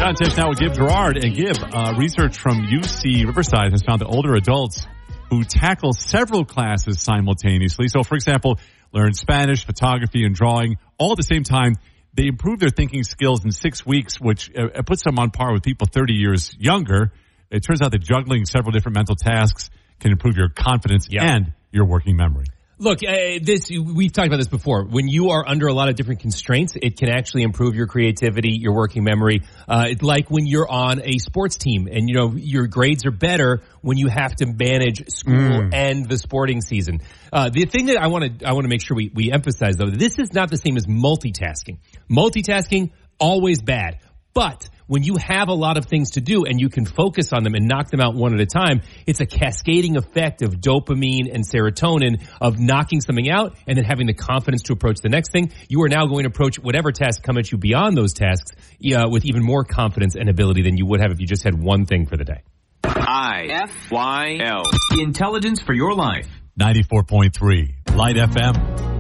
John Tish now with Gib Gerard. And Gib, research from UC Riverside has found that older adults who tackle several classes simultaneously, so for example, learn Spanish, photography, and drawing all at the same time, they improve their thinking skills in 6 weeks, which puts them on par with people 30 years younger. It turns out that juggling several different mental tasks can improve your confidence and your working memory. Look, we've talked about this before. When you are under a lot of different constraints, it can actually improve your creativity, your working memory. It's like when you're on a sports team and, you know, your grades are better when you have to manage school and the sporting season. The thing that I want to make sure we emphasize, though, this is not the same as multitasking. Multitasking, always bad. But when you have a lot of things to do and you can focus on them and knock them out one at a time, it's a cascading effect of dopamine and serotonin of knocking something out and then having the confidence to approach the next thing. You are now going to approach whatever tasks come at you beyond those tasks with even more confidence and ability than you would have if you just had one thing for the day. IFYL. Intelligence for your life. 94.3 Light FM.